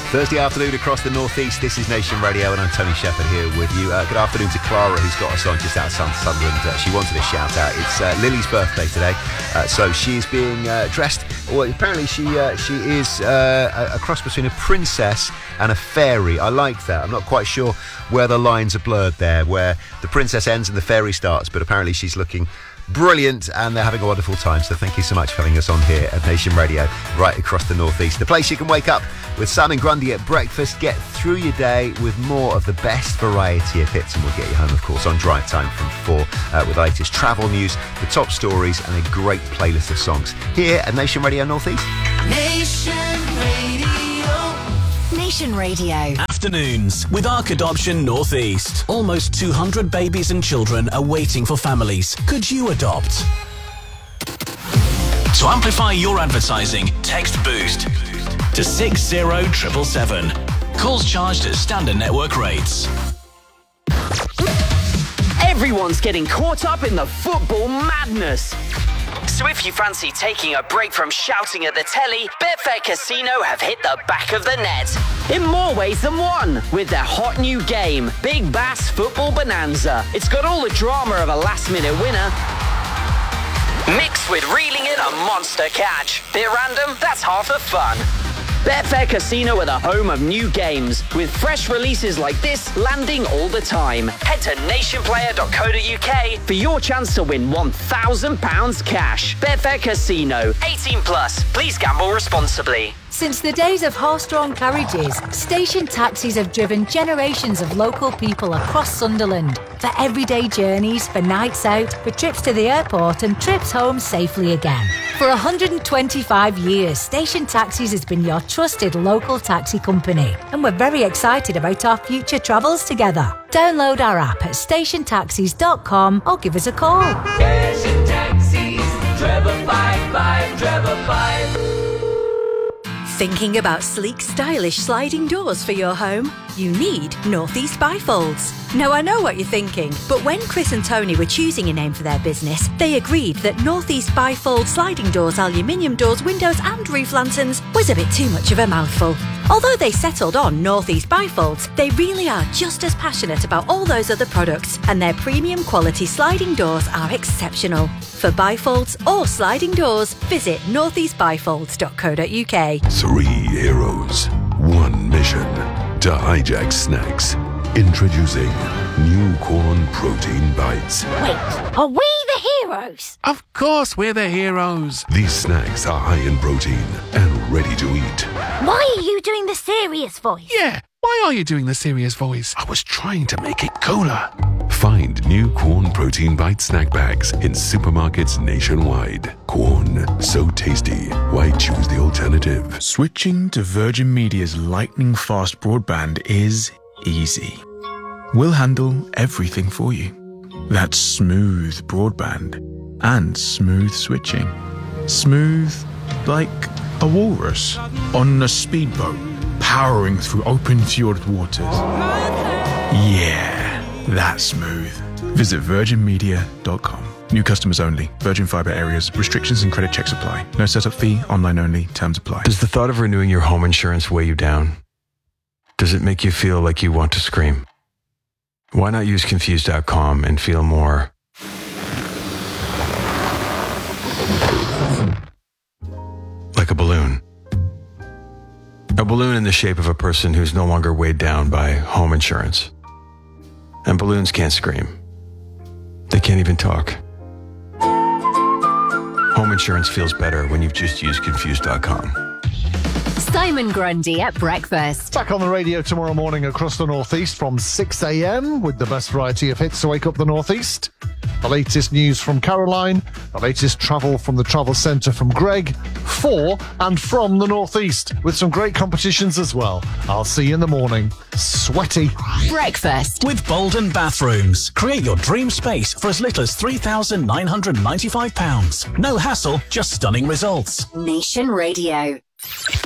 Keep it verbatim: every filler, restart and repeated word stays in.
Thursday afternoon across the northeast. This is Nation Radio, and I'm Tony Shepherd here with you. Uh, good afternoon to Clara, who's got us on just outside Sunderland. Uh, she wanted a shout out. It's uh, Lily's birthday today, uh, so she is being uh, dressed. Well, apparently she uh, she is uh, a, a cross between a princess and a fairy. I like that. I'm not quite sure where the lines are blurred there, where the princess ends and the fairy starts, but apparently she's looking brilliant, and they're having a wonderful time. So thank you so much for having us on here at Nation Radio, right across the northeast. The place you can wake up with Simon Grundy at breakfast, get through your day with more of the best variety of hits, and we'll get you home, of course, on drive time from four uh, with the latest travel news, the top stories, and a great playlist of songs here at Nation Radio Northeast. Nation Radio. Nation Radio. Afternoons with Ark Adoption Northeast. Almost two hundred babies and children are waiting for families. Could you adopt? To amplify your advertising, text BOOST to six zero seven seven seven. Calls charged at standard network rates. Everyone's getting caught up in the football madness. So if you fancy taking a break from shouting at the telly, Betfair Casino have hit the back of the net. In more ways than one, with their hot new game, Big Bass Football Bonanza. It's got all the drama of a last-minute winner, mixed with reeling in a monster catch. Bit random? That's half the fun. Betfair Casino are the home of new games, with fresh releases like this landing all the time. Head to nation player dot co dot uk for your chance to win one thousand pounds cash. Betfair Casino, eighteen plus. Please gamble responsibly. Since the days of horse-drawn carriages, station taxis have driven generations of local people across Sunderland for everyday journeys, for nights out, for trips to the airport and trips home safely again. For one hundred twenty-five years, Station Taxis has been your trusted local taxi company, and we're very excited about our future travels together. Download our app at station taxis dot com or give us a call. Station Taxis, treble five five, treble five. Thinking about sleek, stylish sliding doors for your home? You need Northeast Bifolds. Now, I know what you're thinking, but when Chris and Tony were choosing a name for their business, they agreed that Northeast Bifold sliding doors, aluminium doors, windows and roof lanterns was a bit too much of a mouthful. Although they settled on Northeast Bifolds, they really are just as passionate about all those other products, and their premium quality sliding doors are exceptional. For bifolds or sliding doors, visit northeast bifolds dot co dot uk. Three heroes, one mission: to hijack snacks. Introducing new corn protein bites. Wait, are we the heroes? Of course we're the heroes. These snacks are high in protein and ready to eat. Why are you doing the serious voice? Yeah, why are you doing the serious voice? I was trying to make it cooler. Find new Corn Protein Bite snack bags in supermarkets nationwide. Corn, so tasty. Why choose the alternative? Switching to Virgin Media's lightning-fast broadband is easy. We'll handle everything for you. That's smooth broadband and smooth switching. Smooth like a walrus on a speedboat powering through open fjord waters. Yeah, that's smooth. Visit virgin media dot com. New customers only. Virgin Fibre areas. Restrictions and credit checks apply. No setup fee. Online only. Terms apply. Does the thought of renewing your home insurance weigh you down? Does it make you feel like you want to scream? Why not use confused dot com and feel more like a balloon? A balloon in the shape of a person who's no longer weighed down by home insurance. And balloons can't scream. They can't even talk. Home insurance feels better when you've just used confused dot com. Simon Grundy at breakfast. Back on the radio tomorrow morning across the northeast from six a.m. with the best variety of hits to wake up the northeast. The latest news from Caroline, the latest travel from the travel centre from Greg, for and from the northeast, with some great competitions as well. I'll see you in the morning. Sweaty. Breakfast with Bolden Bathrooms. Create your dream space for as little as three thousand nine hundred ninety-five pounds. No hassle, just stunning results. Nation Radio.